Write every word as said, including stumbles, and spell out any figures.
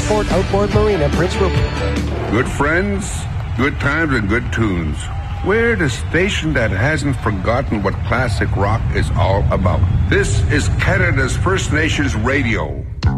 Westport Outboard Marina, Prince Rupert. Good friends, good times, and good tunes. We're the station that hasn't forgotten what classic rock is all about. This is Canada's First Nations Radio.